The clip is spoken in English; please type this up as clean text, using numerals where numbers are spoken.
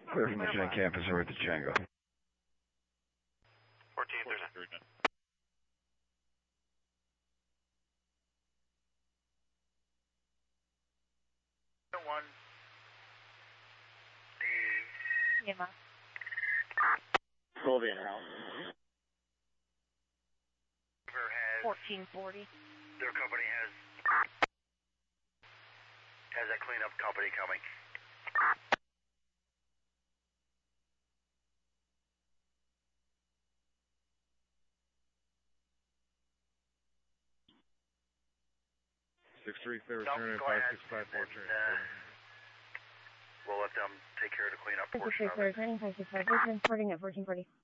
Clear from the Gen campus over to Django. 1439. One. Yema. Sylvian House. 1440. Their company has a cleanup company coming. Clear, Nope, return go ahead. 5654 turn. We'll let them take care of the cleanup portion 56 of it. returning 565, reporting at 1440.